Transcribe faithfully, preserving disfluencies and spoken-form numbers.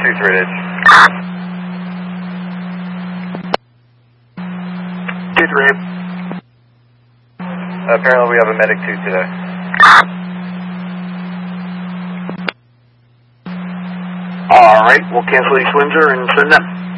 two three H. two three. Apparently we have a medic two today. Alright, we'll cancel these Windsor and send them.